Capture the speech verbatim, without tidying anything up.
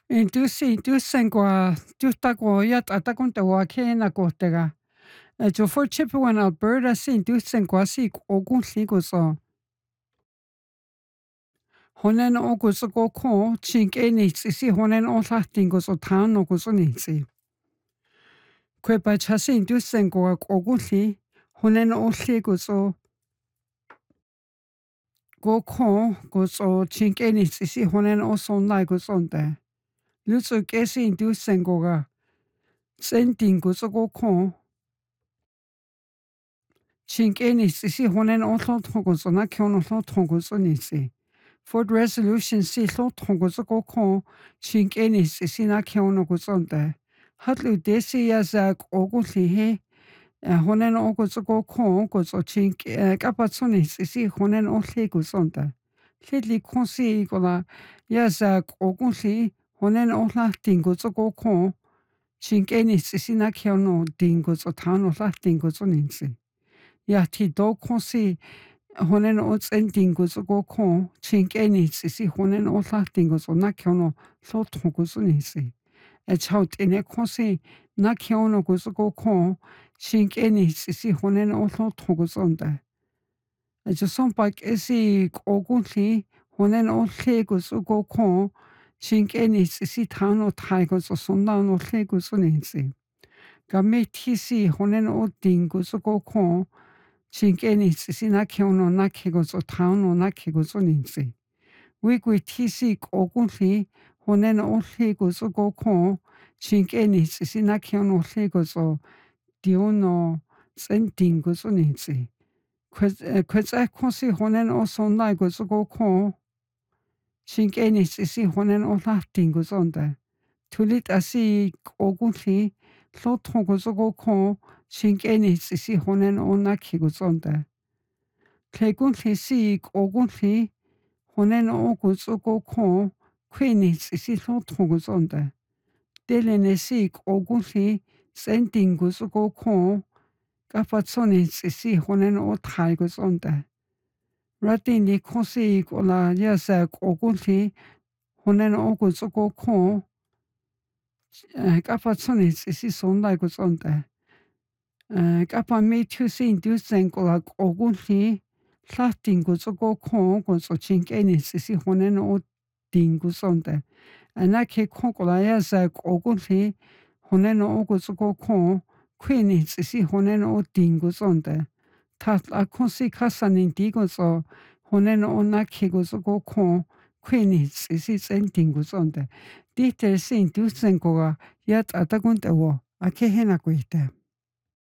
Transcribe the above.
Intusi tussenkua tuhtako yat'atakuntewa kjenakojtega choforchipiwan Alberta si tussenkua si k'okuntlji kutsu jone no'o kutsu kokjon chink'ei nijtsi si jone no'o lajtin kutsu tjan no kutsu nijtsi. Kjuepacha si tussenkua k'okuntlji jone no'o lji kutsu kokjon kutsu chink'ei nijtsi si jone no'o sondae kutsunte luts'uk'e si tussenkoga ts'entin kutsu kokjon chink'ei nijtsi si jone no'o tlotjon kutsu nakjion no tlotjon kutsu nijtsi. Fort Resolution si tlotjon kutsu kokjon chink'ei nijtsi si nakjion no kutsunte jatl'ute si ya sea k'okuntlji jone no'o kutsu kokjon kutsu chink'e k'apatsjun nijtsi si jone no'o lji kutsunte ljilikjon si k'ula ya sea k'okuntlji jone no'o lajtin kutsu kokjon chink'ei nijtsi si nakjion no tin kutsu tjan no lajtin kutsu nijtsi yajtji tokjon si jone no'o ts'entin kutsu kokjon chink'ei nijtsi si jone no'o lajtin kutsu nakjion no tlotjon kutsu nijtsi echjaut'enekjon si nakjion no kutsu kokjon chink'ei nijtsi si jone no'o tlotjon kutsunte chusonpak'e si k'okuntlji jone no'o lji kutsu kokjon chink'ei nijtsi si tjan no tjai kutsu sondado no lji kutsu nijtsi kamitji si jone no'o tin kutsu kokjon chink'ei nijtsi si nakjion no nakji kutsu tjan no nakji kutsu nijtsi wikuitji si k'okuntlji jone no'o lji kutsu kokjon chink'ei nijtsi si nakjion no lji kutsu tiun no ts'entin kutsu nijtsi kjuets'ekjon si jone no'o sondae kutsu kokjon chink'ei nijtsi si jone no'o lajtin kutsunte tjulit'a si k'okuntlji tlotjon kutsu kokjon chink'ei nijtsi si jone no'o nakji kutsunte kjekuntli si k'okuntlji jone no'o kutsu kokjon kjui nijtsi si tlotjon kutsunte telene si k'okuntlji ts'entin kutsu kokjon k'apatsjun nijtsi si jone no'o tjai kutsunte ratinlikjon si k'ula ya sea k'okuntlji jone no'o kutsu kokjon k'apatsjun nijtsi si sondae kutsunte k'apamitjiu si tussenk'ula k'okuntlji lajtin kutsu kokjon kutsu chink'ei nijtsi si jone no'o tin kutsunte nakjikjon k'ula ya sea k'okuntlji jone no'o kutsu kokjon kjui nijtsi si jone no'o tin kutsunte tjat'akjon si kjasa ninti kutsu jone no'o nakji kutsu kokjon kjui nijtsi si ts'entin kutsunte tijte si tussenkoga yat'atakunt'ewo akjejenakuejte.